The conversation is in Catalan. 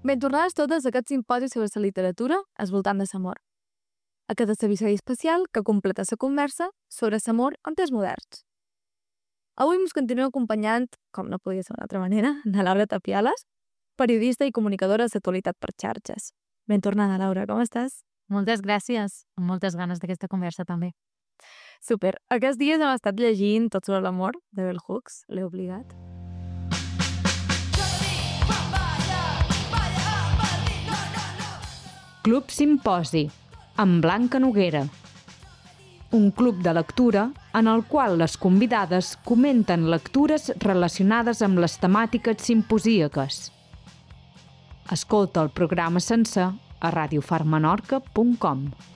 Ben tornades totes a aquest simposi sobre la literatura al voltant de l'amor. Aquest és l'episodi especial que completa la conversa sobre l'amor en temps moderns. Avui ens continuem acompanyant, com no podia ser d'una altra manera, de Laura Tapiales, periodista i comunicadora d'actualitat per xarxes. Ben tornada, Laura, com estàs? Moltes gràcies, amb moltes ganes d'aquesta conversa també. Super. Aquests dies hem estat llegint Tot sobre l'amor, de Bell Hooks, l'he obligat. Club Simposi, amb Blanca Noguera. Un club de lectura en el qual les convidades comenten lectures relacionades amb les temàtiques simposíaques. Escolta el programa sencer a radiofarmenorca.com.